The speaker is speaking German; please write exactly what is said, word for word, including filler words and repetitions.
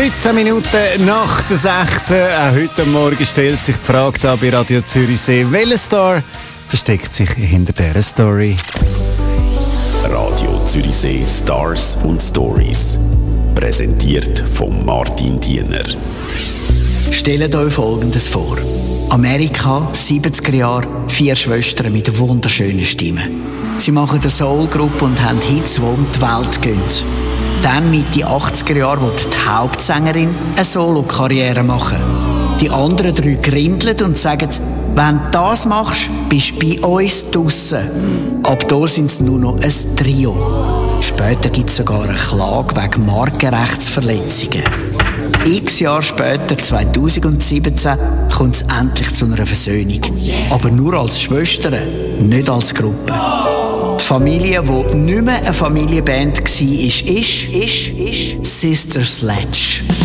dreizehn Minuten nach der sechs. Auch heute Morgen stellt sich die Frage da bei Radio Zürichsee, welcher Star versteckt sich hinter dieser Story? Radio Zürichsee Stars und Stories. Präsentiert von Martin Diener. Stellt euch Folgendes vor. Amerika, siebziger Jahre, vier Schwestern mit wunderschönen Stimmen. Sie machen eine Soul-Gruppe und haben Hits, die um die Welt gehen. Dann Mitte achtziger Jahre will die Hauptsängerin eine Solo-Karriere machen. Die anderen drei grindeln und sagen, wenn du das machst, bist du bei uns draussen. Ab da sind es nur noch ein Trio. Später gibt es sogar eine Klage wegen Markenrechtsverletzungen. X Jahre später, zweitausendsiebzehn, kommt es endlich zu einer Versöhnung. Aber nur als Schwestern, nicht als Gruppe. Die Familie, die nicht mehr eine Familienband war, ist, ist, ist, ist Sister Sledge.